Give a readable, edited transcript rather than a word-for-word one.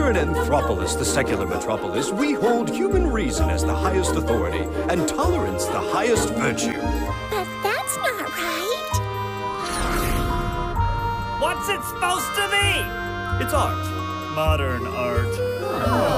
Here in Anthropolis, the secular metropolis, we hold human reason as the highest authority and tolerance the highest virtue. But that's not right. What's it supposed to be? It's art. Modern art.